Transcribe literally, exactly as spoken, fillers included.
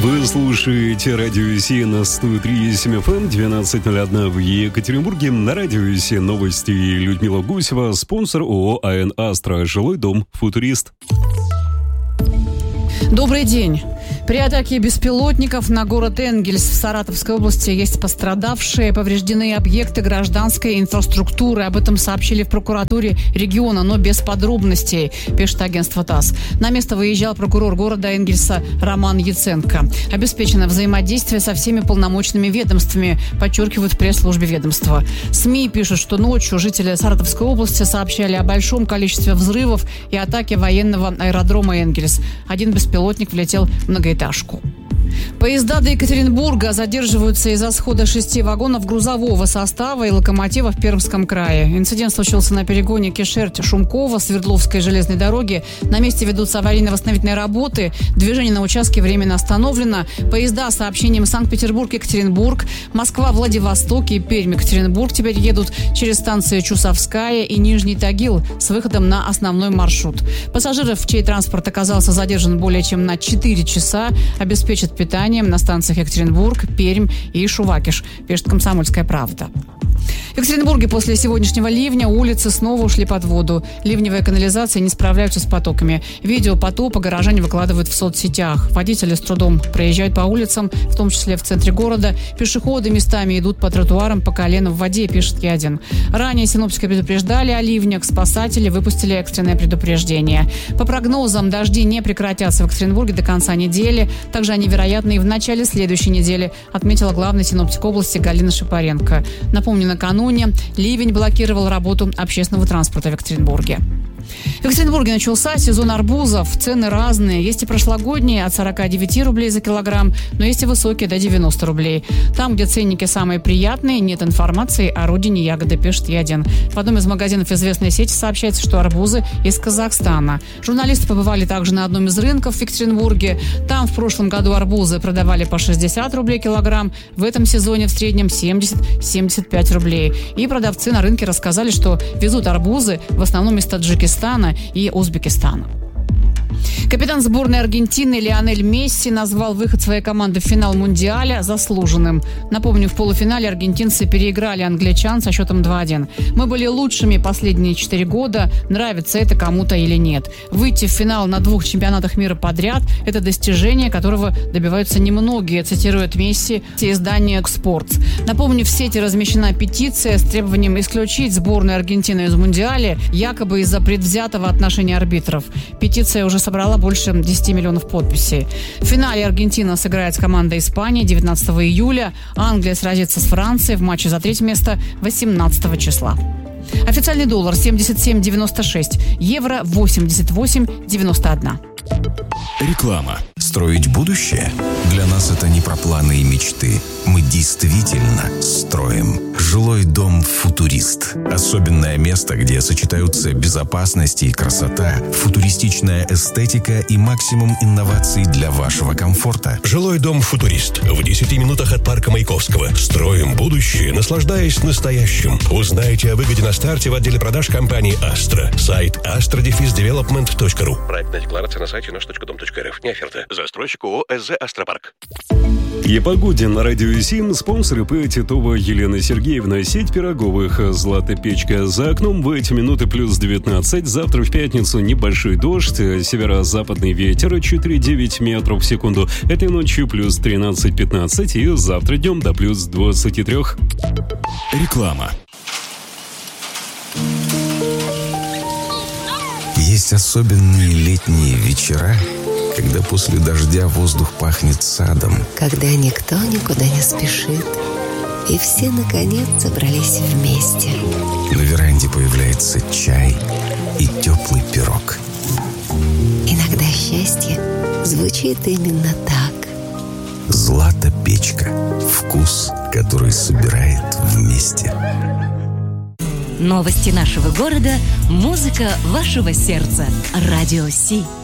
Вы слушаете радио Си на сто три и семь эф эм, двенадцать ноль один в Екатеринбурге. На радио Си новости. Людмила Гусева, спонсор ООО АН «Астра», жилой дом «Футурист». Добрый день. При атаке беспилотников на город Энгельс в Саратовской области есть пострадавшие, повреждены объекты гражданской инфраструктуры. Об этом сообщили в прокуратуре региона, но без подробностей, пишет агентство ТАСС. На место выезжал прокурор города Энгельса Роман Яценко. Обеспечено взаимодействие со всеми полномочными ведомствами, подчеркивают в пресс-службе ведомства. СМИ пишут, что ночью жители Саратовской области сообщали о большом количестве взрывов и атаке военного аэродрома Энгельс. Один беспилотник влетел в многоэтажку. Поезда до Екатеринбурга задерживаются из-за схода шести вагонов грузового состава и локомотива в Пермском крае. Инцидент случился на перегоне Кишерть-Шумкова Свердловской железной дороги. На месте ведутся аварийно-восстановительные работы. Движение на участке временно остановлено. Поезда с сообщением Санкт-Петербург-Екатеринбург, Москва-Владивосток и Пермь-Екатеринбург теперь едут через станции Чусовская и Нижний Тагил с выходом на основной маршрут. Пассажиров, чей транспорт оказался задержан более чем на четыре часа, обеспечат питанием на станциях Екатеринбург, Пермь и Шувакиш, пишет «Комсомольская правда». В Екатеринбурге после сегодняшнего ливня улицы снова ушли под воду. Ливневые канализации не справляются с потоками. Видео потопа горожане выкладывают в соцсетях. Водители с трудом проезжают по улицам, в том числе в центре города. Пешеходы местами идут по тротуарам по колено в воде, пишет Е один. Ранее синоптики предупреждали о ливнях. Спасатели выпустили экстренное предупреждение. По прогнозам, дожди не прекратятся в Екатеринбурге до конца недели. Также они вероятны и в начале следующей недели, отметила главный синоптик области Галина Шапаренко. Напомню, накануне ливень блокировал работу общественного транспорта в Екатеринбурге. В Екатеринбурге начался сезон арбузов. Цены разные. Есть и прошлогодние от сорок девять рублей за килограмм, но есть и высокие до девяносто рублей. Там, где ценники самые приятные, нет информации о родине ягоды, пишет Е один. В одном из магазинов известной сети сообщается, что арбузы из Казахстана. Журналисты побывали также на одном из рынков в Екатеринбурге. Там в прошлом году арбузы продавали по шестьдесят рублей килограмм. В этом сезоне в среднем семьдесят - семьдесят пять рублей. И продавцы на рынке рассказали, что везут арбузы в основном из Таджикистана и Узбекистана. Капитан сборной Аргентины Лионель Месси назвал выход своей команды в финал Мундиаля заслуженным. Напомню, в полуфинале аргентинцы переиграли англичан со счетом два один. «Мы были лучшими последние четыре года. Нравится это кому-то или нет. Выйти в финал на двух чемпионатах мира подряд – это достижение, которого добиваются немногие», цитирует Месси издание «Спортс». Напомню, в сети размещена петиция с требованием исключить сборную Аргентины из Мундиаля, якобы из-за предвзятого отношения арбитров. Петиция уже собрала больше десяти миллионов подписей. В финале Аргентина сыграет с командой Испании девятнадцатого июля. Англия сразится с Францией в матче за третье место восемнадцатого числа. Официальный доллар семьдесят семь девяносто шесть, евро восемьдесят восемь девяносто один. Реклама. Строить будущее? Для нас это не про планы и мечты. Мы действительно строим. Жилой дом «Футурист». Особенное место, где сочетаются безопасность и красота, футуристичная эстетика и максимум инноваций для вашего комфорта. Жилой дом «Футурист» в десяти минутах от парка Маяковского. Строим будущее, наслаждаясь настоящим. Узнайте о выгоде на старте в отделе продаж компании «Астра». Сайт астра девелопмент точка ру. Проектная декларация на сайте наш точка дом точка эр эф. Не оферта. Застройщик ООО СЗ «Астропарк». И погоде на радио Сим. Спонсоры П. Титова Елена Сергеевна. Сеть пироговых «Злата печка». За окном в эти минуты плюс девятнадцать. Завтра в пятницу небольшой дождь. Северо-западный ветер четыре девять метров в секунду. Этой ночью плюс тринадцать пятнадцать. И завтра днем до плюс двадцать три. Реклама. Есть особенные летние вечера, когда после дождя воздух пахнет садом. Когда никто никуда не спешит, и все, наконец, собрались вместе. На веранде появляется чай и теплый пирог. Иногда счастье звучит именно так. «Злата печка». Вкус, который собирает вместе. Новости нашего города, музыка вашего сердца. Радио Си.